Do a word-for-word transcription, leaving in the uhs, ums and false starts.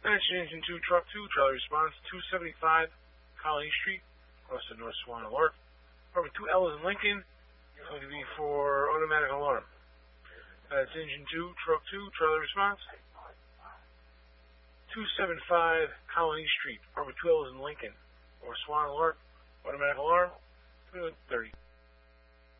That's Engine two, Truck two, Trailer Response, two seventy-five Colony Street, Austin, North Swan Alert. Apartment two L is in Lincoln. It's going to be for automatic alarm. That's Engine two, Truck two, Trailer Response, two seventy-five Colony Street, Apartment two L is in Lincoln, or Swan Alert, automatic alarm, thirty.